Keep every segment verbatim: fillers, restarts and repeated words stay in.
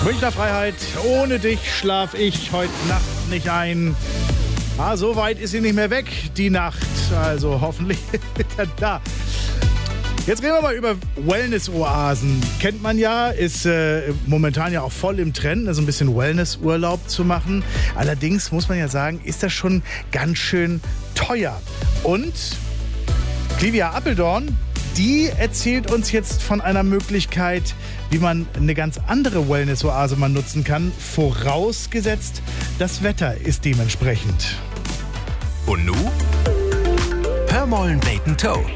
Münchner Freiheit, ohne dich schlaf ich heute Nacht nicht ein. Ah, so weit ist sie nicht mehr weg, die Nacht. Also hoffentlich wieder da. Jetzt reden wir mal über Wellness-Oasen. Kennt man ja, ist äh, momentan ja auch voll im Trend, so ein bisschen Wellness-Urlaub zu machen. Allerdings muss man ja sagen, ist das schon ganz schön teuer. Und Clivia Appeldorn, die erzählt uns jetzt von einer Möglichkeit, wie man eine ganz andere Wellness-Oase mal nutzen kann, vorausgesetzt, das Wetter ist dementsprechend. Und nu? Hörmollen Bacon Toe.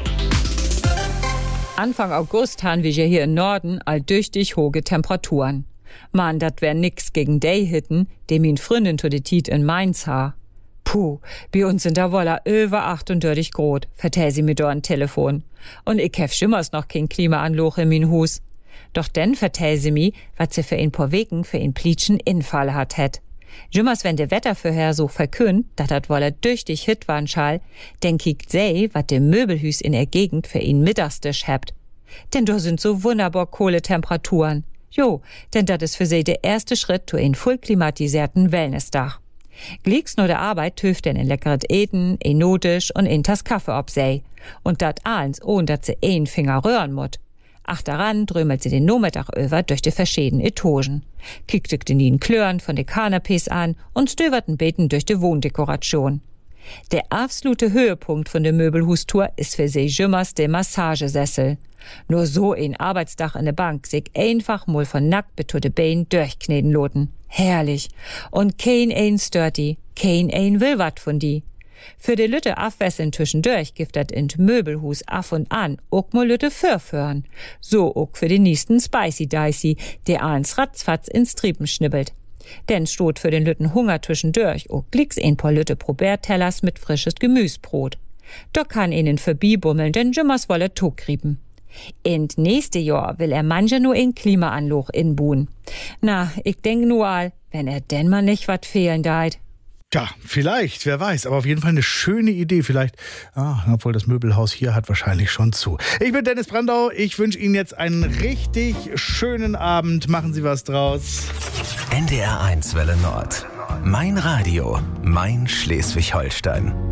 Anfang August haben wir hier im Norden alldurchtig hohe Temperaturen. Man, dat wär nix gegen die Hitten, die min Freundin to de Tiet in Mainz ha. Puh, bei uns sind da wolla über achtunddreißig Grad, vertell sie mir do an Telefon. Und ich hef schimmers noch kein Klimaanloch in min Hus. Doch denn vertell sie mi, wat sie für ein paar Wegen für ein Plitschen Infall hat het. Jimmers, wenn de Wettervorhersog verkündt, dat dat wolla düchtig hit waren schall, denn kiekt sei, wat de Möbelhüs in der Gegend für ihn Mittagstisch hebt. Denn do sind so wunderbar kohle Temperaturen. Jo, denn dat is für sie der erste Schritt zu ein voll klimatisierten Wellnessdach. Glicks nur der Arbeit töft denn ein leckeres Eten, ein Notisch und ein Tass Kaffee ob sei. Und dat eins, ohne dat sie ein Finger rühren mut. Ach daran drömelt sie den Nachmittag über durch die verschiedenen Etagen. Kickt sich den Klören von den Kanapés an und stöberten Beten durch die Wohndekoration. Der absolute Höhepunkt von der Möbelhustour ist für sie Jimmers der Massagesessel. Nur so ein Arbeitsdach in der Bank sich einfach mal von nackt bis zu den Beinen durchkneten loten. Herrlich. Und kein ein stört die, kein ein will wat von die. Für de Lütte Afwesseln zwischendurch gibt dat in Möbelhus af und an ook mal Lütte förfören. So ook für den nächsten Spicy Dicey, der eins ratzfatz ins Triepen schnibbelt. Denn stot für den Lütten Hunger zwischendurch ook glicks ein paar Lütte Probertellers mit frisches Gemüsbrot. Da kann ihnen verbibummeln, denn Jimmers wolle Togrieben. In nächste Jahr will er manche nur in Klimaanloch inbuhen. Na, ich denk nur all, wenn er denn mal nicht wat fehlen deit. Ja, vielleicht, wer weiß, aber auf jeden Fall eine schöne Idee. Vielleicht, ah, obwohl das Möbelhaus hier hat wahrscheinlich schon zu. Ich bin Dennis Brandau, ich wünsche Ihnen jetzt einen richtig schönen Abend. Machen Sie was draus. N D R eins Welle Nord. Mein Radio, mein Schleswig-Holstein.